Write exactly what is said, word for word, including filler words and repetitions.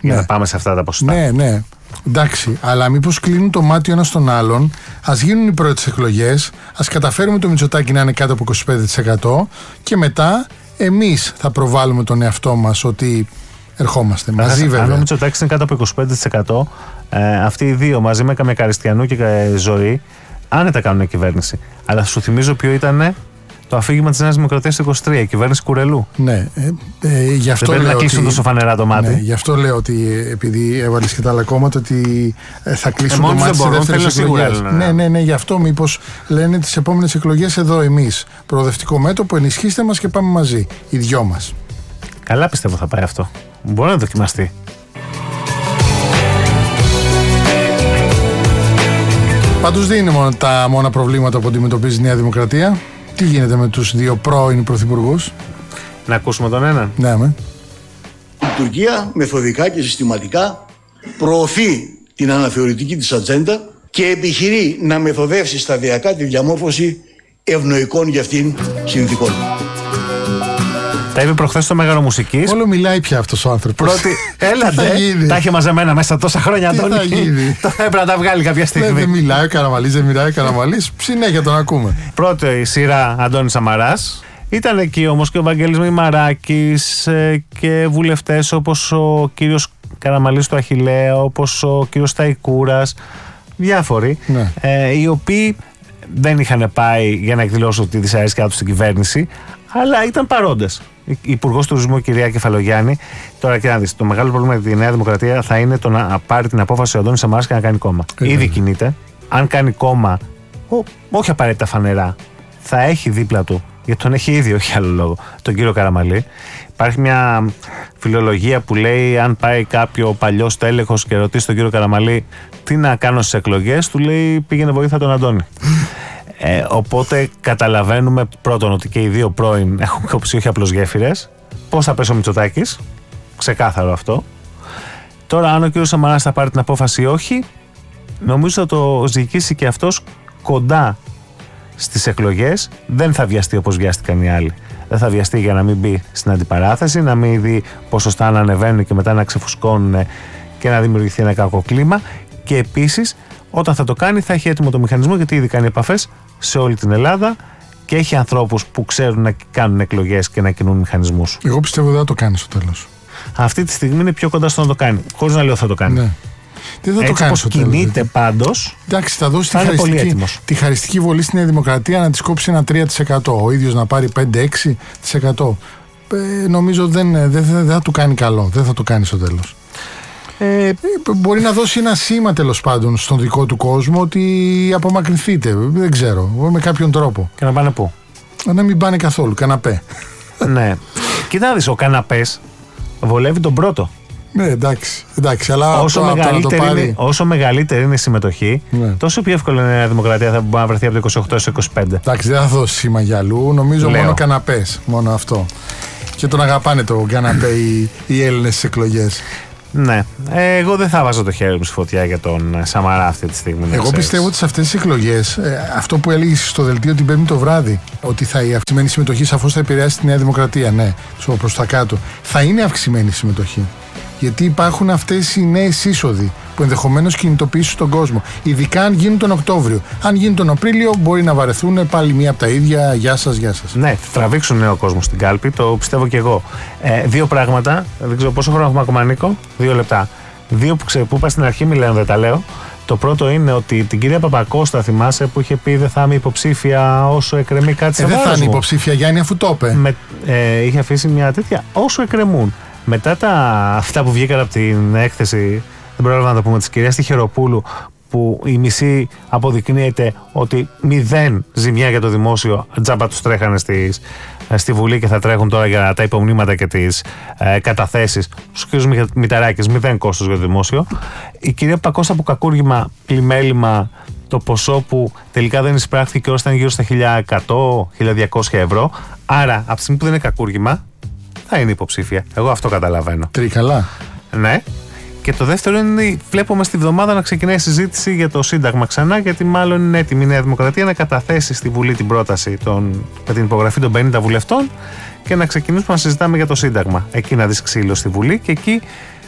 για να πάμε σε αυτά τα ποσοστά. Ναι, ναι. Εντάξει, αλλά μήπως κλείνουν το μάτι ο ένας στον άλλον, ας γίνουν οι πρώτες εκλογές, ας καταφέρουμε το Μητσοτάκη να είναι κάτω από είκοσι πέντε τοις εκατό και μετά εμείς θα προβάλλουμε τον εαυτό μας ότι ερχόμαστε μαζί, βέβαια. Αν ο Μητσοτάκης είναι κάτω από είκοσι πέντε τοις εκατό, ε, αυτοί οι δύο μαζί με Καμιακαριστιανού και Ζωή άνετα κάνουν κυβέρνηση. Αλλά σου θυμίζω ποιο ήταν το αφήγημα της Νέας Δημοκρατίας το είκοσι τρία, η κυβέρνηση Κουρελού. Ναι, ε, ε, γι' αυτό δεν πρέπει λέω να κλείσουν ότι, τόσο φανερά το μάτι. Ναι, γι' αυτό λέω ότι επειδή έβαλες και τα άλλα κόμματα ότι ε, θα κλείσουν ε, το μάτι σε δεύτερες εκλογές. Ναι, ναι, ναι, ναι, γι' αυτό μήπως λένε τις επόμενες εκλογές εδώ εμείς. Προοδευτικό μέτωπο, ενισχύστε μας και πάμε μαζί. Οι δυο μας. Καλά πιστεύω θα πάει αυτό. Μπορεί να δοκιμαστεί. Πάντως δεν είναι μόνο τα μόνα προβλήματα που αντιμετωπίζει η Νέα Δημοκρατία. Τι γίνεται με τους δύο πρώην πρωθυπουργούς? Να ακούσουμε τον έναν. Ναι, με. Η Τουρκία μεθοδικά και συστηματικά προωθεί την αναθεωρητική της ατζέντα και επιχειρεί να μεθοδεύσει σταδιακά τη διαμόρφωση ευνοϊκών για αυτήν συνθήκων. Τα είπε προχθές στο Μέγαρο Μουσικής. Όλο μιλάει πια αυτός ο άνθρωπος. Πρώτη, έλατε, τα είχε μαζεμένα μέσα τόσα χρόνια, Τι Αντώνη. θα γίνει? Τώρα έπρεπε να τα βγάλει κάποια στιγμή. Δεν, δεν μιλάει ο Καραμαλής, δεν μιλάει ο Καραμαλής. Συνέχεια τον ακούμε. Πρώτη σειρά Αντώνης Σαμαράς. Ήταν εκεί όμως και ο Βαγγέλης Μημαράκης και βουλευτές όπως ο κύριος Καραμαλής του Αχιλλέα, όπως ο κύριος Σταϊκούρας, διάφοροι, ναι. ε, οι οποίοι δεν είχαν πάει για να εκδηλώσουν τη δυσαρέσκειά τους στην κυβέρνηση, αλλά ήταν παρόντες. Η Υπουργός Τουρισμού, κυρία Κεφαλογιάννη. Τώρα, και να δεις, το μεγάλο πρόβλημα για τη Νέα Δημοκρατία θα είναι το να πάρει την απόφαση ο Αντώνης Σαμαράς και να κάνει κόμμα. Ε, Ήδη κινείται. Αν κάνει κόμμα, ό, όχι απαραίτητα φανερά, θα έχει δίπλα του, γιατί τον έχει ήδη, όχι άλλο λόγο, τον κύριο Καραμαλή. Υπάρχει μια φιλολογία που λέει: αν πάει κάποιο παλιό τέλεχος και ρωτήσει τον κύριο Καραμαλή τι να κάνω στις εκλογές, του λέει: πήγαινε βοήθα τον Αντώνη. Ε, οπότε καταλαβαίνουμε πρώτον ότι και οι δύο πρώην έχουν κόψει όχι απλώς γέφυρες. Πώς θα πέσει ο Μητσοτάκης, ξεκάθαρο αυτό. Τώρα, αν ο κύριος Σαμαράς θα πάρει την απόφαση ή όχι, νομίζω θα το ζυγίσει και αυτός κοντά στις εκλογές. Δεν θα βιαστεί όπως βιάστηκαν οι άλλοι. Δεν θα βιαστεί για να μην μπει στην αντιπαράθεση, να μην δει ποσοστά να ανεβαίνουν και μετά να ξεφουσκώνουν και να δημιουργηθεί ένα κακό κλίμα. Και επίσης, όταν θα το κάνει, θα έχει έτοιμο το μηχανισμό, γιατί ήδη κάνει επαφές σε όλη την Ελλάδα και έχει ανθρώπους που ξέρουν να κάνουν εκλογές και να κινούν μηχανισμούς. Εγώ πιστεύω δεν θα το κάνει στο τέλος. Αυτή τη στιγμή είναι πιο κοντά στο να το κάνει. Χωρίς να λέω θα το κάνει. Ναι. Δεν θα Έτσι το κάνει στο τέλος. Κινείται πάντως. Εντάξει, θα δώσει θα τη, χαριστική, τη χαριστική βολή στη Νέα Δημοκρατία να της κόψει ένα τρία τοις εκατό. Ο ίδιος να πάρει πέντε με έξι τοις εκατό. Ε, νομίζω δεν, δεν, δεν, δεν θα του κάνει καλό. Δεν θα το κάνει στο τέλος. Ε, μπορεί να δώσει ένα σήμα τέλος πάντων στον δικό του κόσμο ότι απομακρυνθείτε. Δεν ξέρω. Με κάποιον τρόπο. Και να πάνε πού? Να μην πάνε καθόλου. Καναπέ. Ναι. Κοίτα να δεις, ο καναπές βολεύει τον πρώτο. Ναι, εντάξει. εντάξει αλλά όσο, αυτό, μεγαλύτερη αυτό πάρει... είναι, όσο μεγαλύτερη είναι η συμμετοχή, ναι. τόσο πιο εύκολο είναι η Νέα Δημοκρατία θα μπορεί να βρεθεί από το είκοσι οκτώ έως είκοσι πέντε. Εντάξει, δεν θα δώσει σήμα για αλλού. Νομίζω Λέω. μόνο καναπές. Μόνο αυτό. Και τον αγαπάνε το καναπέ οι, οι Έλληνες στις εκλογές. Ναι. Ε, εγώ δεν θα βάζω το χέρι μου στη φωτιά για τον Σαμαρά αυτή τη στιγμή. Εγώ πιστεύω ότι σε αυτές τις εκλογές, ε, αυτό που έλεγες στο δελτίο την Πέμπτη το βράδυ, ότι θα, η αυξημένη συμμετοχή σαφώς θα επηρεάσει τη Νέα Δημοκρατία. Ναι, προς τα κάτω. Θα είναι αυξημένη η συμμετοχή. Γιατί υπάρχουν αυτές οι νέες είσοδοι που ενδεχομένως κινητοποιήσουν τον κόσμο. Ειδικά αν γίνουν τον Οκτώβριο. Αν γίνει τον Απρίλιο, μπορεί να βαρεθούν πάλι μία από τα ίδια. Γεια σας, γεια σας. Ναι, θα τραβήξουν νέο κόσμο στην κάλπη, το πιστεύω και εγώ. Ε, δύο πράγματα. Δεν ξέρω πόσο χρόνο έχουμε ακόμα, Νίκο. Δύο λεπτά. Δύο που, ξε, που είπα στην αρχή, μιλάω, δεν τα λέω. Το πρώτο είναι ότι την κυρία Παπακώστα, θυμάσαι, που είχε πει δεν θα είμαι υποψήφια όσο εκκρεμεί κάτι σε ε, βάρος μου. Δεν θα είναι υποψήφια, Γιάννη, αφού το είπε. Με, ε, είχε αφήσει μια τέτοια όσο εκκρεμούν. Μετά τα, αυτά που βγήκαν από την έκθεση, δεν πρόλαβα να το πούμε, της κυρίας Τυχεροπούλου, που η μισή αποδεικνύεται ότι μηδέν ζημιά για το δημόσιο, τζάμπα τους τρέχανε στις, στη Βουλή και θα τρέχουν τώρα για τα υπομνήματα και τις ε, καταθέσεις. Στους κύριους Μηταράκης, μηδέν κόστος για το δημόσιο. Η κυρία Πακώστα από κακούργημα, πλημέλημα, το ποσό που τελικά δεν εισπράχθηκε και όλα ήταν γύρω στα χίλια εκατό με χίλια διακόσια ευρώ. Άρα, από τη στιγμή που δεν είναι κακούργημα, θα είναι υποψήφια. Εγώ αυτό καταλαβαίνω. Τρίκαλα. Ναι. Και το δεύτερο είναι, βλέπουμε στη βδομάδα να ξεκινάει η συζήτηση για το Σύνταγμα ξανά, γιατί μάλλον είναι έτοιμη η Νέα Δημοκρατία να καταθέσει στη Βουλή την πρόταση των, με την υπογραφή των πενήντα βουλευτών και να ξεκινήσουμε να συζητάμε για το Σύνταγμα. Εκεί να δεις ξύλο στη Βουλή και εκεί